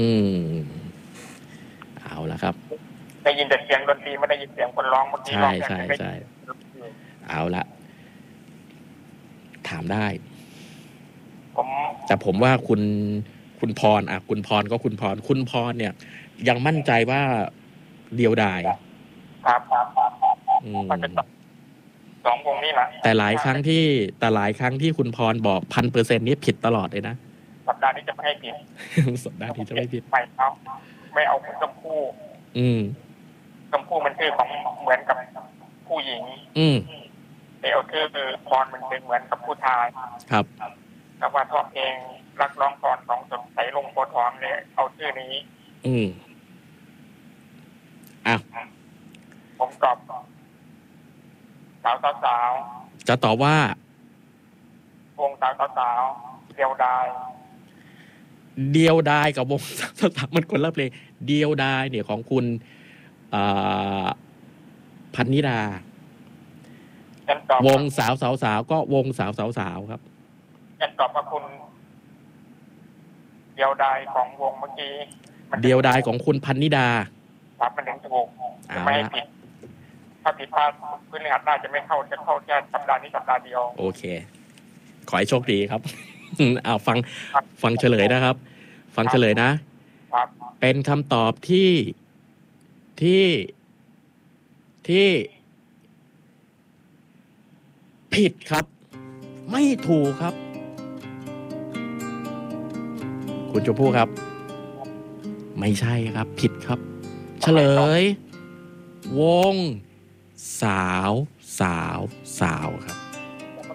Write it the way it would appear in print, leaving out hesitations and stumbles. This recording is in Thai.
อืมเอาละครับได้ยินแต่เสียงดนตรีไม่ได้ยินเสียงคนร้องเมื่อกี้ใช่ร้องแค่ใช่ได้ใช่เอาละถามได้ผมแต่ผมว่าคุณพรคุณพรก็คุณพรเนี่ยยังมั่นใจว่าเดียวดายครับอืมันจะมสองวงนี้นะแต่หลายครั้งที่คุณพรบอก1,000%นี้ผิดตลอดเลยนะสัปดาห์นี้จะไม่ให้ผิดสัปดาห์นี้จะไม่ผิดไม่เอาไม่เอาคุณชมพู่อืมชมพู่มันชื่อของเหมือนกับผู้หญิงอืมแต่เอาชื่อพรมันเป็นเหมือนกับผู้ชายครับแต่ว่าทอเพลงรักร้องพรของสดใสลงโพธิ์ทองเนี่ยเอาชื่อนี้อืมอ่ะผมตอบสาวจะตอบว่าวงสาวเดียวดายเดียวดายกับวงสถามันคนละเพลงเดียวดายเนี่ยของคุณอ่าพันนิดาฉันตอบวงสาวก็วงสาวครับฉันตอบว่าคุณเดียวดายของวงเมื่อกี้เดียวดายของคุณพันนิดาครับมันถึงถูกจะไม่ให้ผิดถ้าผิดพลาดพื้นหัดหน้าจะไม่เข้าจะเข้าแค่สัปดาห์นี้สัปดาห์เดียวโอเคขอให้โชคดีครับ ฟังเฉลยนะครับ ฟังเฉลยนะครับเป็นคำตอบที่ผิดครับ ไม่ถูกครับ คุณชมพู่ครับ ไม่ใช่ครับ ผิดครับ เฉลย วงสาวครับ